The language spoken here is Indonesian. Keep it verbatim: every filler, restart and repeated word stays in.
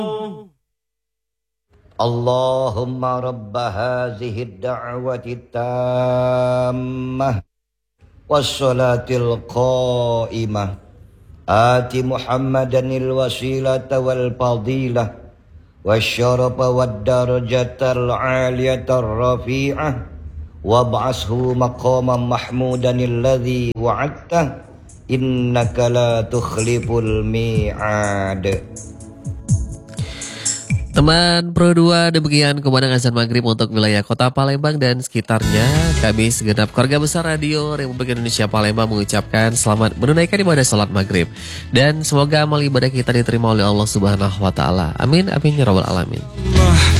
Allahumma rabba hazihi da'wati tammah wassalatil qa'imah ati Muhammadanil wasilata wal fadilah wasyarafa wad darajatal aliyatar rafi'ah wab'ashu maqaman mahmudanil ladzi wa'adtah innaka la tukhliful mi'ad. Teman Pro dua, demikian kumandang azan maghrib untuk wilayah kota Palembang dan sekitarnya. Kami segenap keluarga besar Radio Republik Indonesia Palembang mengucapkan selamat menunaikan ibadah salat maghrib. Dan semoga amal ibadah kita diterima oleh Allah Subhanahu wa Ta'ala. Amin, amin, ya rabbal alamin.